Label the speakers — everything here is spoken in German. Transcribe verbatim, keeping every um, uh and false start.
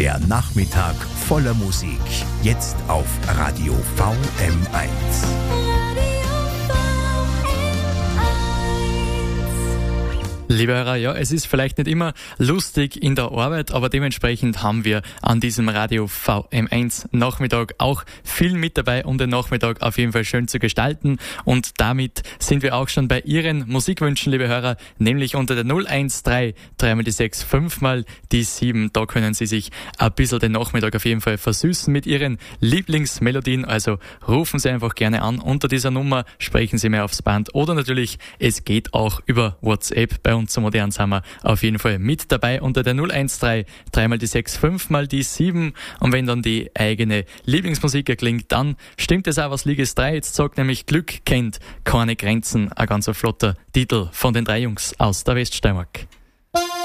Speaker 1: Der Nachmittag voller Musik. Jetzt auf Radio V M eins.
Speaker 2: Liebe Hörer, ja, es ist vielleicht nicht immer lustig in der Arbeit, aber dementsprechend haben wir an diesem Radio V M eins Nachmittag auch viel mit dabei, um den Nachmittag auf jeden Fall schön zu gestalten. Und damit sind wir auch schon bei Ihren Musikwünschen, liebe Hörer, nämlich unter der null eins drei, dreimal die sechs, fünfmal die sieben. Da können Sie sich ein bisschen den Nachmittag auf jeden Fall versüßen mit Ihren Lieblingsmelodien. Also rufen Sie einfach gerne an unter dieser Nummer, sprechen Sie mir aufs Band oder natürlich, es geht auch über WhatsApp. Bei uns so modern sind wir auf jeden Fall mit dabei unter der null eins drei, dreimal die sechs, fünfmal die sieben. Und wenn dann die eigene Lieblingsmusik erklingt, dann stimmt es auch, was Liges drei jetzt sagt, nämlich Glück kennt keine Grenzen. Ein ganz flotter Titel von den drei Jungs aus der Weststeiermark.